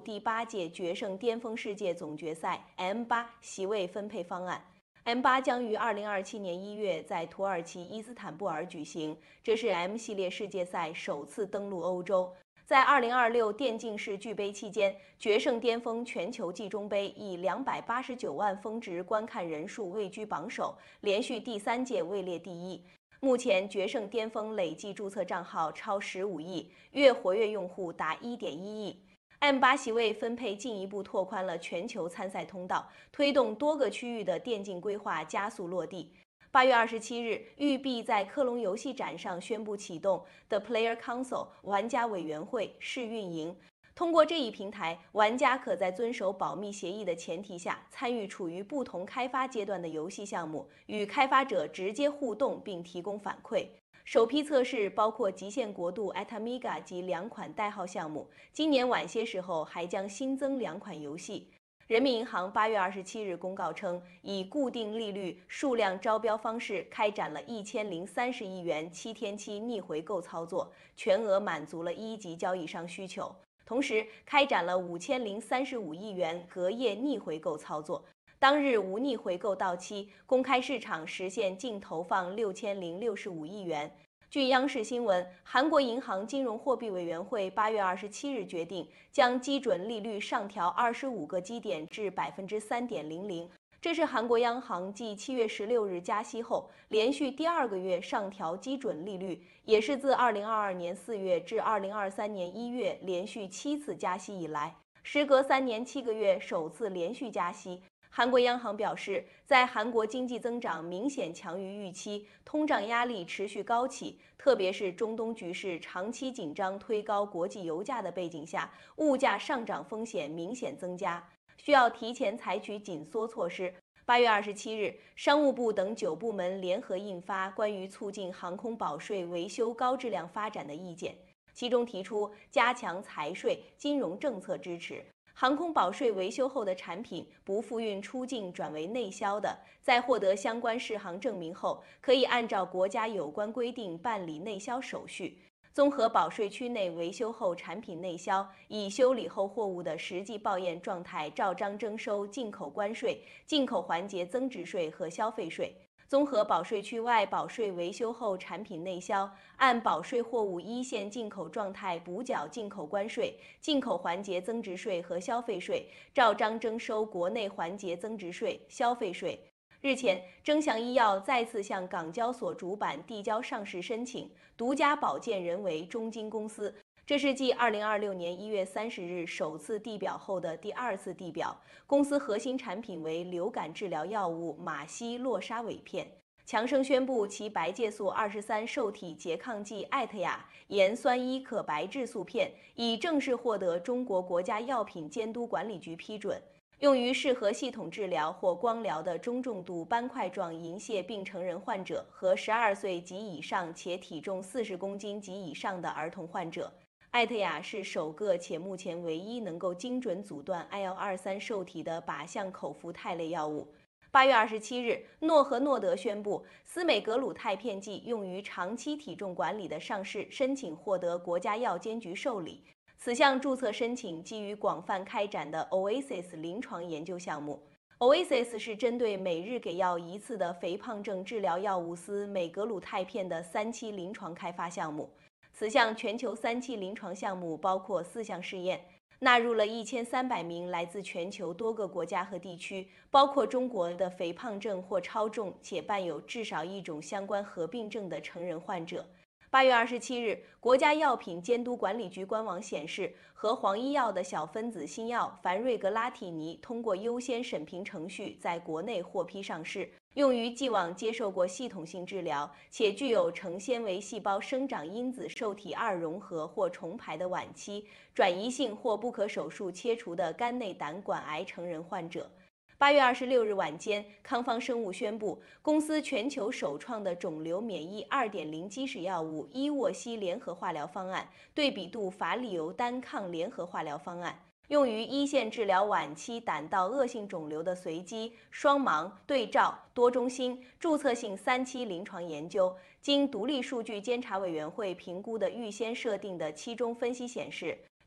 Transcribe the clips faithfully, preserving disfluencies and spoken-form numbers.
第八届决胜巅峰世界总决赛 M 八 席位分配方案。M 八 将于二零二七年一月在土耳其伊斯坦布尔举行，这是 M 系列世界赛首次登陆欧洲。在二零二六电竞世俱杯期间，决胜巅峰全球季中杯以两百八十九万峰值观看人数位居榜首，连续第三届位列第一。目前，决胜巅峰累计注册账号超十五亿，月活跃用户达一点一亿。M 八 席位分配进一步拓宽了全球参赛通道，推动多个区域的电竞规划加速落地。八月二十七日，育碧在科隆游戏展上宣布启动 The Player Council 玩家委员会试运营。通过这一平台，玩家可在遵守保密协议的前提下，参与处于不同开发阶段的游戏项目，与开发者直接互动并提供反馈。首批测试包括极限国度 Atamiga 及两款代号项目，今年晚些时候还将新增两款游戏。人民银行八月二十七日公告称，以固定利率数量招标方式开展了一千零三十亿元七天期逆回购操作，全额满足了一级交易商需求。同时，开展了五千零三十五亿元隔夜逆回购操作。当日无逆回购到期，公开市场实现净投放六千零六十五亿元。据央视新闻，韩国银行金融货币委员会八月二十七日决定，将基准利率上调二十五个基点至百分之三点零零。这是韩国央行继七月十六日加息后，连续第二个月上调基准利率，也是自二零二二年四月至二零二三年一月连续七次加息以来，时隔三年七个月首次连续加息。韩国央行表示，在韩国经济增长明显强于预期，通胀压力持续高企，特别是中东局势长期紧张推高国际油价的背景下，物价上涨风险明显增加，需要提前采取紧缩措施。八月二十七日，商务部等九部门联合印发关于促进航空保税维修高质量发展的意见，其中提出加强财税、金融政策支持。航空保税维修后的产品不复运出境转为内销的，在获得相关适航证明后，可以按照国家有关规定办理内销手续。综合保税区内维修后产品内销，以修理后货物的实际报验状态照章征收进口关税、进口环节增值税和消费税。综合保税区外保税维修后产品内销，按保税货物一线进口状态补缴进口关税、进口环节增值税和消费税，照章征收国内环节增值税、消费税。日前，征祥医药再次向港交所主板递交上市申请，独家保荐人为中金公司。这是继二零二六年一月三十日首次递表后的第二次递表。公司核心产品为流感治疗药物马西洛沙韦片。强生宣布其白介素二十三受体拮抗剂艾特雅盐酸伊可白质素片已正式获得中国国家药品监督管理局批准，用于适合系统治疗或光疗的中重度斑块状银屑病成人患者和十二岁及以上且体重四十公斤及以上的儿童患者。艾特雅是首个且目前唯一能够精准阻断 I L 二十三受体的靶向口服肽类药物。八月二十七日，诺和诺德宣布，司美格鲁肽片剂用于长期体重管理的上市申请获得国家药监局受理。此项注册申请基于广泛开展的 Oasis 临床研究项目。Oasis 是针对每日给药一次的肥胖症治疗药物司美格鲁肽片的三期临床开发项目。此项全球三期临床项目包括四项试验，纳入了一千三百名来自全球多个国家和地区，包括中国的肥胖症或超重且伴有至少一种相关合并症的成人患者。八月二十七日，国家药品监督管理局官网显示，和黄医药的小分子新药凡瑞格拉体尼通过优先审评程序在国内获批上市，用于既往接受过系统性治疗且具有成纤维细胞生长因子受体二融合或重排的晚期、转移性或不可手术切除的肝内胆管癌成人患者。八月二十六日晚间，康方生物宣布，公司全球首创的肿瘤免疫 二点零 基石药物伊沃西联合化疗方案，对比度法利尤单抗联合化疗方案，用于一线治疗晚期胆道恶性肿瘤的随机、双盲、对照、多中心、注册性三期临床研究，经独立数据监察委员会评估的预先设定的期中分析显示，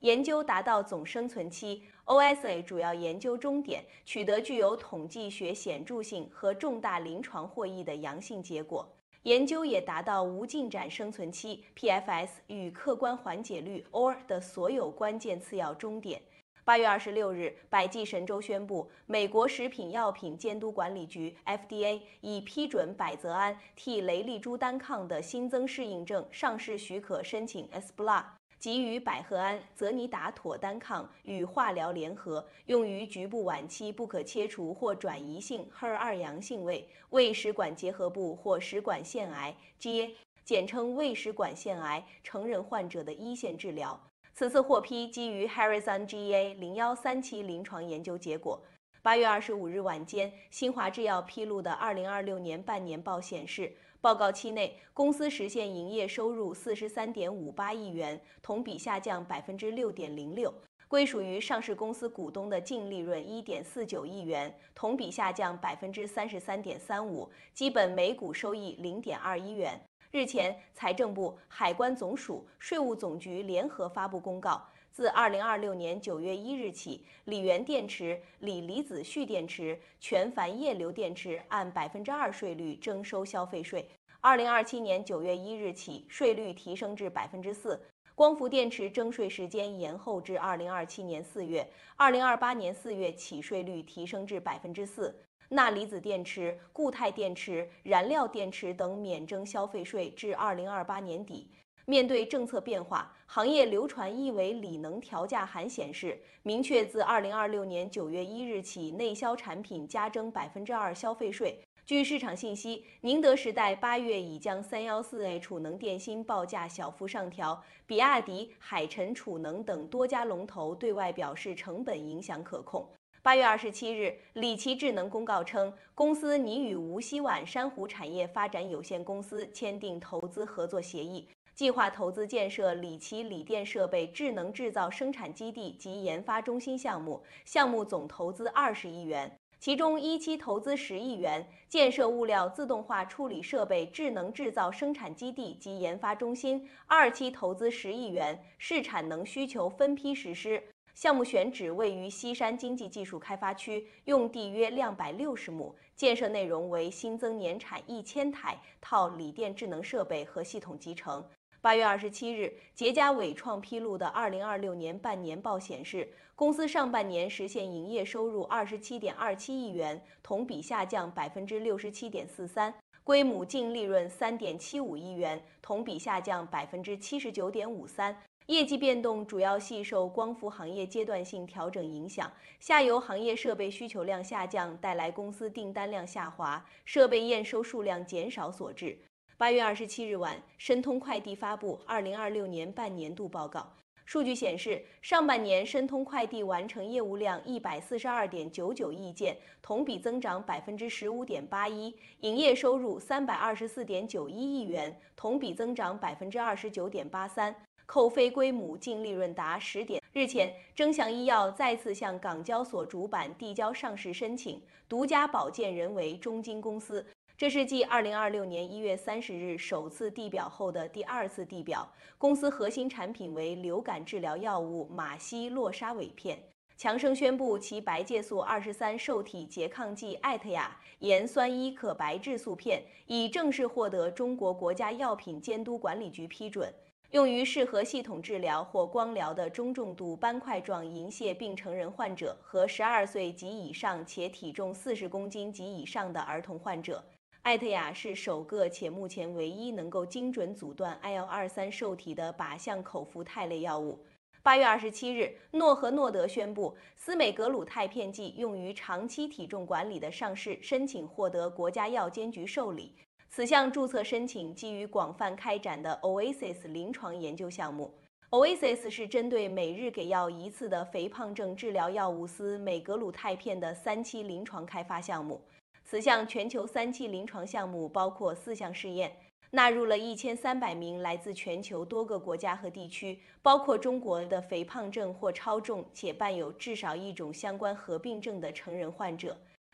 研究达到总生存期。O S A 主要研究终点取得具有统计学显著性和重大临床获益的阳性结果。研究也达到无进展生存期 P F S 与客观缓解率 O R 的所有关键次要终点。八月二十六日，百济神州宣布，美国食品药品监督管理局 F D A 已批准百泽安替雷利珠单抗的新增适应症上市许可申请 E S B L A， 即与百合胺、泽尼达妥单抗与化疗联合，用于局部晚期不可切除或转移性 H E R 二 阳性胃胃食管结核部或食管腺癌 G A， 简称胃食管腺癌成人患者的一线治疗。此次获批基于 Harrison G A 零一三期临床研究结果。八月二十五日晚间，新华制药披露的二零二六年半年报显示，报告期内公司实现营业收入四十三点五八亿元，同比下降百分之六点零六。归属于上市公司股东的净利润一点四九亿元，同比下降百分之三十三点三五，基本每股收益零点二一元。日前，财政部、海关总署、税务总局联合发布公告，自二零二六年九月一日起，锂源电池、锂离子蓄电池、全钒液流电池按百分之二税率征收消费税。二零二七年九月一日起，税率提升至百分之四。光伏电池征税时间延后至二零二七年四月，二零二八年四月起税率提升至百分之四。钠离子电池、固态电池、燃料电池等免征消费税至二零二八年底。面对政策变化，行业流传一维锂能调价函显示，明确自二零二六年九月一日起，内销产品加征百分之二消费税。据市场信息，宁德时代八月已将三一四 A 储能电芯报价小幅上调，比亚迪、海辰储能等多家龙头对外表示成本影响可控。八月二十七日，理奇智能公告称，公司拟与无锡皖珊瑚产业发展有限公司签订投资合作协议，计划投资建设理奇锂电设备智能制造生产基地及研发中心项目，项目总投资二十亿元。其中一期投资十亿元，建设物料自动化处理设备智能制造生产基地及研发中心；二期投资十亿元，视产能需求分批实施。项目选址位于西山经济技术开发区，用地约两百六十亩，建设内容为新增年产一千台套锂电智能设备和系统集成。八月二十七日，捷佳伟创披露的二零二六年半年报显示，公司上半年实现营业收入二十七点二七亿元，同比下降百分之六十七点四三，归母净利润三点七五亿元，同比下降百分之七十九点五三。业绩变动主要系受光伏行业阶段性调整影响，下游行业设备需求量下降带来公司订单量下滑，设备验收数量减少所致。八月二十七日晚，申通快递发布二零二六年半年度报告。数据显示，上半年申通快递完成业务量一百四十二点九九亿件，同比增长百分之十五点八一，营业收入三百二十四点九一亿元，同比增长百分之二十九点八三。扣非归母净利润达十点。日前，臻祥医药再次向港交所主板递交上市申请，独家保荐人为中金公司。这是继二零二六年一月三十日首次递表后的第二次递表。公司核心产品为流感治疗药物马西洛沙韦片。强生宣布其白介素二十三受体拮抗剂艾特雅盐酸伊可白质素片已正式获得中国国家药品监督管理局批准。用于适合系统治疗或光疗的中重度斑块状银屑病成人患者和十二岁及以上且体重四十公斤及以上的儿童患者。艾特雅是首个且目前唯一能够精准阻断 I L 二十三受体的靶向口服肽类药物。八月二十七日，诺和诺德宣布，司美格鲁肽片剂用于长期体重管理的上市申请获得国家药监局受理。此项注册申请基于广泛开展的 Oasis 临床研究项目。Oasis 是针对每日给药一次的肥胖症治疗药物司美格鲁肽片的三期临床开发项目。此项全球三期临床项目包括四项试验，纳入了一千三百名来自全球多个国家和地区，包括中国的肥胖症或超重且伴有至少一种相关合并症的成人患者。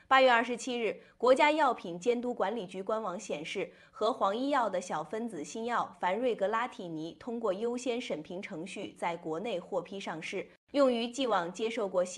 八月二十七日，国家药品监督管理局官网显示，和黄医药的小分子新药凡瑞格拉替尼通过优先审评程序在国内获批上市，用于既往接受过